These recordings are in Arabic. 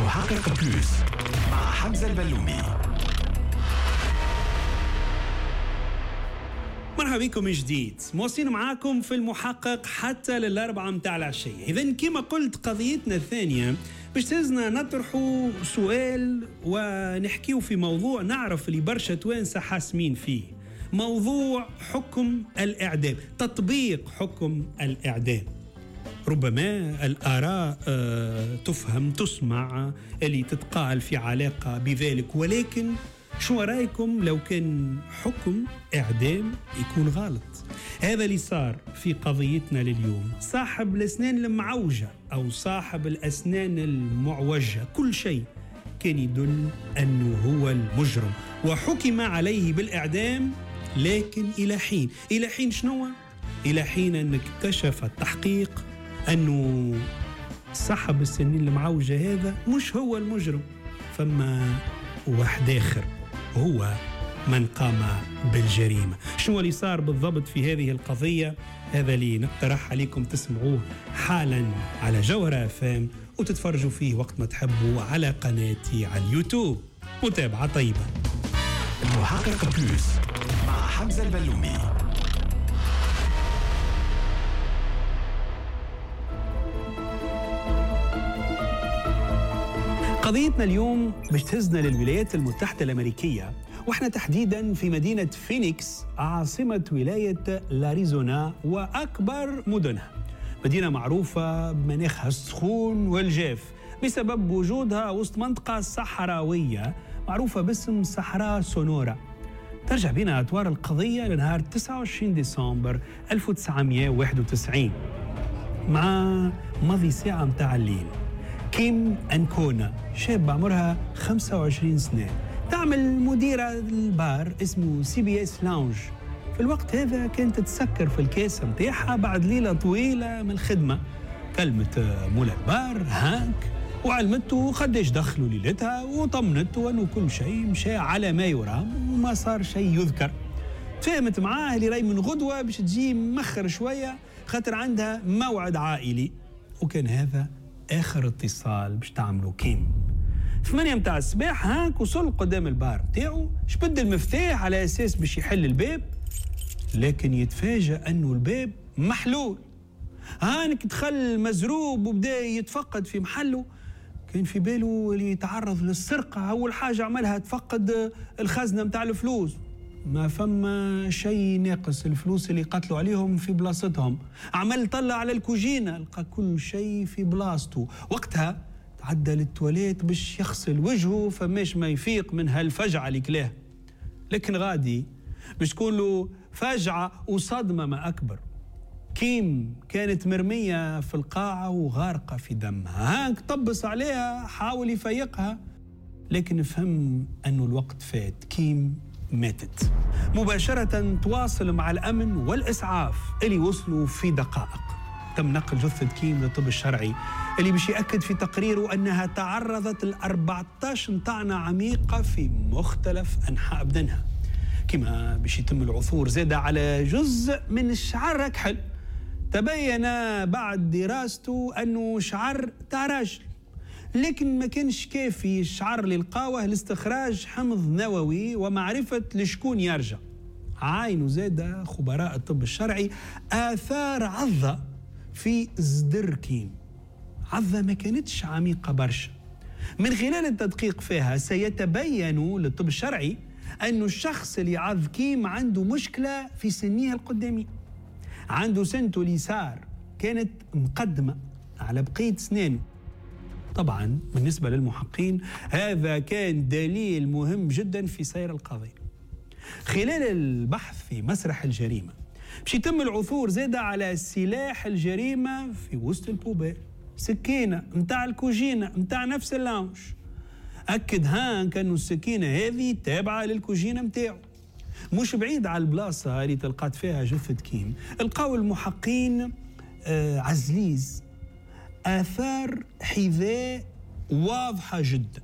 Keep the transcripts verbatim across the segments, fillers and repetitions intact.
المحقق بلوس مع حمزة البلومي. مرحبا بكم من جديد، مواصلين معاكم في المحقق حتى للأربعة متاع العشية. إذن كما قلت قضيتنا الثانية باش تهزنا نطرحوا سؤال ونحكيو في موضوع نعرف اللي برشا توانسة حاسمين فيه، موضوع حكم الإعدام، تطبيق حكم الإعدام. ربما الآراء آه تفهم تسمع اللي تتقال في علاقة بذلك، ولكن شو رأيكم لو كان حكم إعدام يكون غلط؟ هذا اللي صار في قضيتنا لليوم. صاحب الأسنان المعوجة أو صاحب الأسنان المعوجة، كل شيء كان يدل أنه هو المجرم وحكم عليه بالإعدام، لكن إلى حين إلى حين شنو؟ إلى حين أن اكتشف التحقيق أنه صاحب السنين المعوجة هذا مش هو المجرم، فما واحد آخر هو من قام بالجريمة. شو اللي صار بالضبط في هذه القضية؟ هذا اللي نقترح عليكم تسمعوه حالا على جوهرة فام وتتفرجوا فيه وقت ما تحبوا على قناتي على اليوتيوب. متابعة طيبة. المحقق بلوس مع حمزة البلومي. قضيتنا اليوم باش تهزنا للولايات المتحدة الأمريكية، واحنا تحديدا في مدينة فينيكس عاصمة ولاية الأريزونا وأكبر مدنها. مدينة معروفة بمناخها السخون والجاف بسبب وجودها وسط منطقة صحراوية معروفة باسم صحراء سونورا. ترجع بنا أطوار القضية لنهار تسعة وعشرين ديسمبر ألف وتسعمائة وواحد وتسعين مع ماضي ساعة متاع الليل. كيم أنكونا شابة عمرها خمسة وعشرين سنة، تعمل مديرة البار اسمه سي بي اس لاونج. في الوقت هذا كانت تسكر في الكاسة متاعها بعد ليلة طويلة من الخدمة. كلمت مولا البار هانك وعلمته قديش دخلوا ليلتها وطمنته أنه كل شيء مشى على ما يرام وما صار شيء يذكر. تفاهمت معاه اللي راي من غدوة باش تجي مخر شوية خاطر عندها موعد عائلي، وكان هذا آخر اتصال باش تعملوا كيم. ثمانية متاع الصباح هانك وصل قدام البار متاعو، شبد المفتاح على أساس باش يحل الباب، لكن يتفاجأ أنه الباب محلول. هانك دخل مزروب وبدأ يتفقد في محله. كان في باله اللي يتعرض للسرقة، أول حاجة عملها تفقد الخزنة متاع الفلوس، ما فما شيء ناقص، الفلوس اللي قتلوا عليهم في بلاصتهم. عمل طلع على الكوجينة لقى كل شيء في بلاصته. وقتها تعدى للتواليت باش يغسل وجهه فماش ما يفيق من هالفجعة اللي كلاه، لكن غادي باش تكون له فجعة وصدمة ما أكبر. كيم كانت مرمية في القاعة وغارقة في دمها. هانك طبس عليها حاول يفيقها، لكن فهم أنه الوقت فات، كيم ماتت. مباشرة تواصل مع الأمن والإسعاف اللي وصلوا في دقائق. تم نقل جثة كيم للطب الشرعي اللي باش يأكد في تقريره أنها تعرضت ل أربعة عشر طعنة عميقة في مختلف أنحاء بدنها. كما باش يتم العثور زاد على جزء من الشعر كحل، تبين بعد دراسته أنه شعر تاع راجل، لكن ما كانش كافي الشعر اللي لقاوه لاستخراج حمض نووي ومعرفة لشكون يرجع. عاينوا زاد خبراء الطب الشرعي آثار عضة في صدر كيم، عضة ما كانتش عميقة برشا. من خلال التدقيق فيها سيتبين للطب الشرعي أنه الشخص اللي عض كيم عنده مشكلة في سنيه القدامي، عنده سنته اليسار كانت مقدمة على بقية سنانه. طبعا بالنسبة للمحققين هذا كان دليل مهم جدا في سير القضية. خلال البحث في مسرح الجريمة باش يتم العثور زاد على سلاح الجريمة في وسط البوبال، سكينة متاع الكوجينة متاع نفس اللاونج. أكد هانك أنه السكينة هذه تابعة للكوجينة متاعه. مش بعيد على البلاصة اللي تلقات فيها جثة كيم لقاو المحققين آه عزليز آثار حذاء واضحة جدا،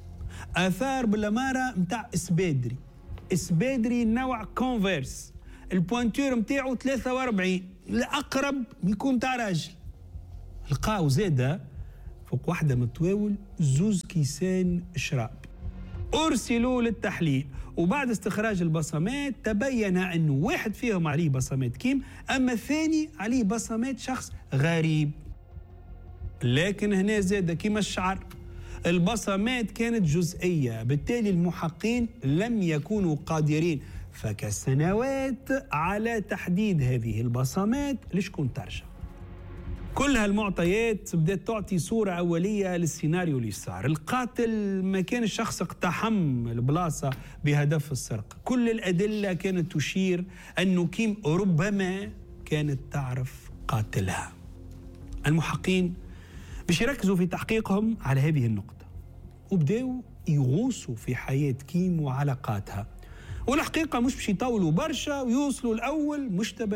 آثار بالأمارة متاع اسبادري، اسبادري نوع كونفيرس، البوانتور متاعه ثلاثة وأربعين، الأقرب يكون متاع راجل. لقاو زادة فوق واحدة متواول زوز كيسان شراب. أرسلوا للتحليل، وبعد استخراج البصمات تبين أن واحد فيهم عليه بصمات كيم، أما الثاني عليه بصمات شخص غريب. لكن هنا زاد كيما الشعر، البصمات كانت جزئية، بالتالي المحققين لم يكونوا قادرين فكسنوات على تحديد هذه البصمات لشكون ترجع. كل هالمعطيات بدأت تعطي صورة أولية للسيناريو اللي صار. القاتل ما كان الشخص اقتحم البلاصة بهدف السرقة. كل الأدلة كانت تشير أنه كيم ربما كانت تعرف قاتلها. المحققين باش يركزوا في تحقيقهم على هذه النقطة، وبداوا يغوصوا في حياة كيم وعلاقاتها، والحقيقة مش باش يطولوا برشا ويوصلوا الأول مشتبه